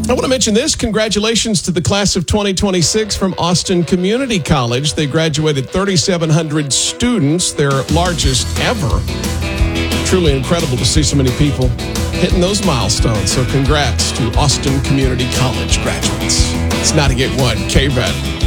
I want to mention this. Congratulations to the class of 2026 from Austin Community College. They graduated 3,700 students, their largest ever. Truly incredible to see so many people hitting those milestones. So congrats to Austin Community College graduates. It's 98.1 KVET.